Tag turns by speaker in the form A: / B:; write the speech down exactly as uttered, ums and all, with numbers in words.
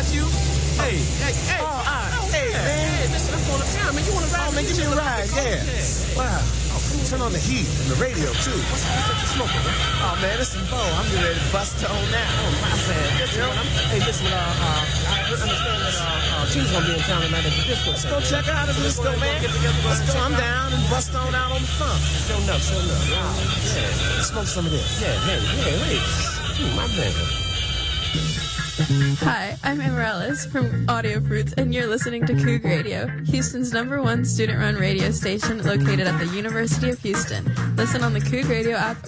A: that's you.
B: Hey,
A: Hey, hey,
B: Oh,
A: ah,
B: oh, hey,
A: yeah,
B: man.
A: Hey, listen, I'm going to town, man. You want to ride?
B: Oh, man, give me a ride, yeah. Wow. Oh, turn on the heat and the radio, too.
A: What's what you smoking, man?
B: Oh, man, it's some Bo. I'm getting ready to bust on now.
A: Oh, my man. Listen, man, I'm, hey, listen, uh, uh, I understand that, uh, uh, Tina's going to be in town tonight at the disco.
B: Let's go check out the disco, man.
A: Get together,
B: Let's go.
A: check
B: I'm
A: out.
B: down and bust on out on the funk.
A: Show enough, show enough. Wow. Yeah.
B: Smoke some of this.
A: Yeah, hey, yeah, wait. Ooh, my man.
C: Hi, I'm Amaryllis from Audio Fruits, and you're listening to Coug Radio, Houston's number one student-run radio station located at the University of Houston. Listen on the Coug Radio app